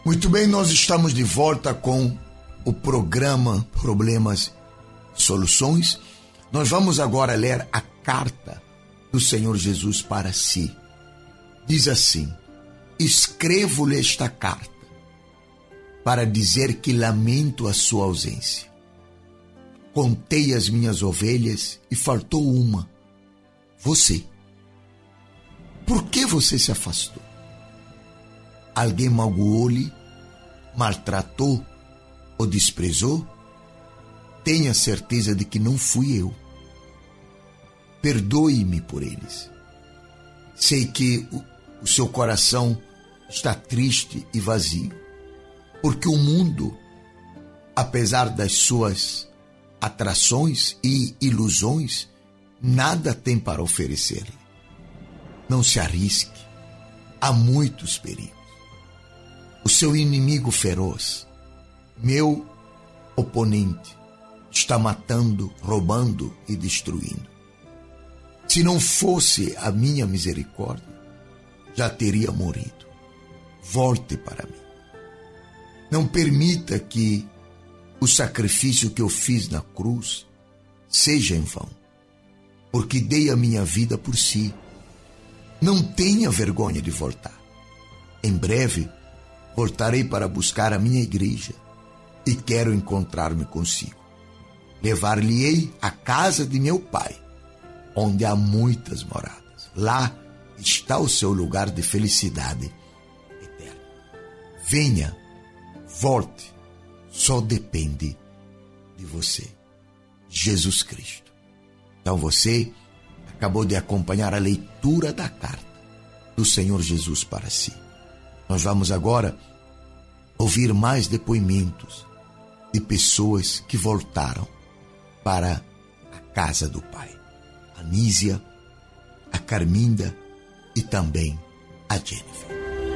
Muito bem, nós estamos de volta com o programa Problemas e Soluções. Nós vamos agora ler a carta do Senhor Jesus para si. Diz assim: escrevo-lhe esta carta para dizer que lamento a sua ausência. Contei as minhas ovelhas e faltou uma, você. Por que você se afastou? Alguém magoou-lhe, maltratou ou desprezou? Tenha certeza de que não fui eu. Perdoe-me por eles. Sei que o seu coração está triste e vazio, porque o mundo, apesar das suas atrações e ilusões, nada tem para oferecer-lhe. Não se arrisque, há muitos perigos. O seu inimigo feroz, meu oponente, está matando, roubando e destruindo. Se não fosse a minha misericórdia, já teria morrido. Volte para mim. Não permita que o sacrifício que eu fiz na cruz seja em vão, porque dei a minha vida por si. Não tenha vergonha de voltar. Em breve, voltarei para buscar a minha igreja e quero encontrar-me consigo. Levar-lhe-ei à casa de meu pai, onde há muitas moradas. Lá está o seu lugar de felicidade eterna. Venha, volte, só depende de você. Jesus Cristo. Então você acabou de acompanhar a leitura da carta do Senhor Jesus para si. Nós vamos agora ouvir mais depoimentos de pessoas que voltaram para a casa do Pai. A Nísia, a Carminda e também a Jennifer.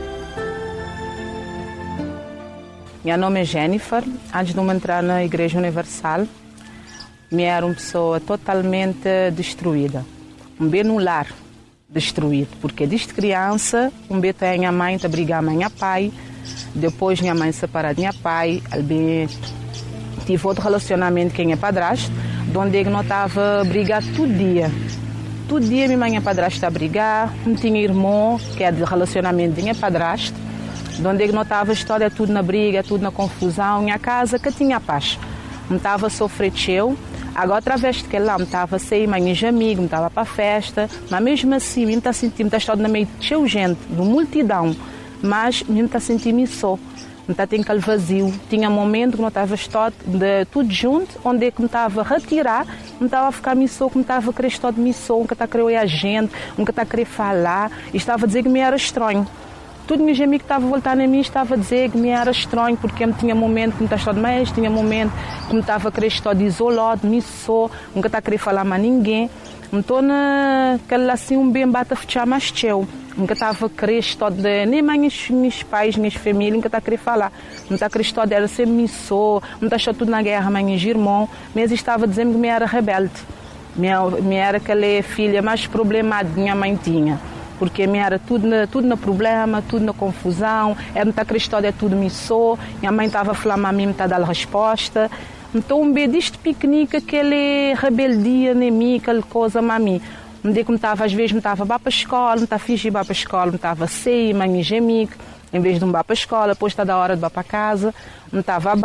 Meu nome é Jennifer. Antes de eu entrar na Igreja Universal, eu era uma pessoa totalmente destruída. Bem no lar destruído, porque desde criança, bem tem a minha mãe a brigar com a minha pai, depois minha mãe separada de minha pai, tive outro relacionamento com a minha padrasto, onde eu notava a brigar todo dia. Todo dia minha mãe e a padrasto a brigar, não tinha irmão, que é de relacionamento de minha padrasto, onde eu notava a história tudo na briga, tudo na confusão, minha casa que tinha paz. Não estava a sofrer eu. Agora, através de que lá, me estava a sair, meus amigos, me estava para a festa, mas mesmo assim, me está sentindo, me está no meio de gente, de multidão, mas me está sentindo só, me está tendo aquele vazio. Tinha um momento que não estava de tudo junto, onde é que me estava a retirar, me estava a ficar só, que me estava a querer estar de mim só, nunca estava a querer olhar a gente, nunca estava a querer falar, e estava a dizer que me era estranho. Todos meus amigos que estavam a voltar a mim estavam a dizer que me era estranho, porque me tinha momento que me estava de mais, tinha momento que me estava a querer estar de isolado, me só, nunca estava a querer falar mais ninguém. Então, naquela assim, bem bata a fechar mais teu. Nunca estava a querer estar de nem mais meus pais, minhas famílias, nunca estava a querer falar. Não estava a querer estar dela sempre me só, não estava a estar tudo na guerra, meus irmãos, mas estava a dizer que me era rebelde. Me era aquela filha mais problemática que minha mãe tinha. Porque me era tudo no problema, tudo na confusão, era muita história, tudo me só, minha mãe estava a falar a mim, me estava a dar resposta. Então, desde pequenica, aquela rebeldia em mim, aquela coisa a mim. Um dia que às vezes me estava para a escola, me estava a fingir para a escola, me estava a sair, meus amigos, em vez de me para a escola, depois está da hora de ir para casa, me estava a